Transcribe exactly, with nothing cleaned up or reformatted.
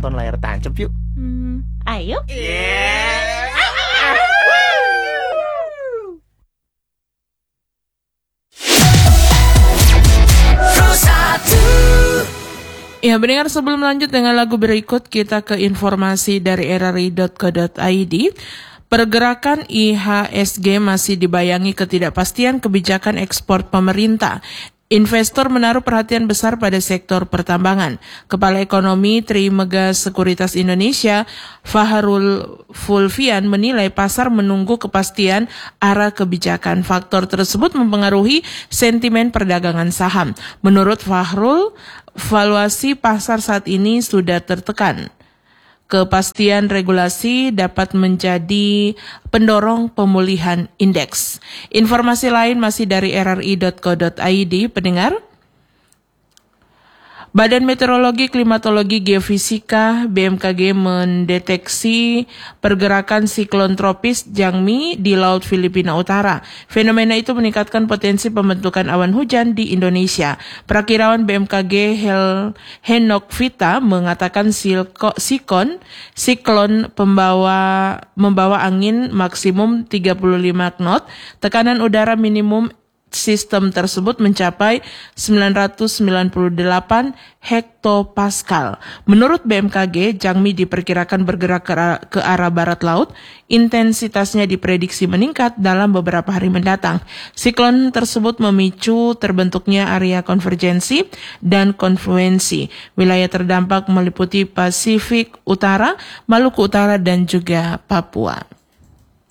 nonton layar tancap yuk. Hmm, ayo. Yeah. Ya, pendengar, sebelum lanjut dengan lagu berikut, kita ke informasi dari r r i dot co dot i d. Pergerakan I H S G masih dibayangi ketidakpastian kebijakan ekspor pemerintah. Investor menaruh perhatian besar pada sektor pertambangan. Kepala Ekonomi Trimegah Sekuritas Indonesia, Fahrul Fulvian, menilai pasar menunggu kepastian arah kebijakan. Faktor tersebut mempengaruhi sentimen perdagangan saham. Menurut Fahrul, valuasi pasar saat ini sudah tertekan. Kepastian regulasi dapat menjadi pendorong pemulihan indeks. Informasi lain masih dari r r i dot co dot i d, pendengar. Badan Meteorologi, Klimatologi, Geofisika B M K G mendeteksi pergerakan siklon tropis Jangmi di Laut Filipina Utara. Fenomena itu meningkatkan potensi pembentukan awan hujan di Indonesia. Prakirawan B M K G Hel Henok Vita mengatakan silko, sikon siklon pembawa membawa angin maksimum tiga puluh lima knot, tekanan udara minimum sistem tersebut mencapai sembilan ratus sembilan puluh delapan hektopascal. Menurut B M K G, Jangmi diperkirakan bergerak ke arah, ke arah barat laut. Intensitasnya diprediksi meningkat dalam beberapa hari mendatang. Siklon tersebut memicu terbentuknya area konvergensi dan konfluensi. Wilayah terdampak meliputi Pasifik Utara, Maluku Utara, dan juga Papua.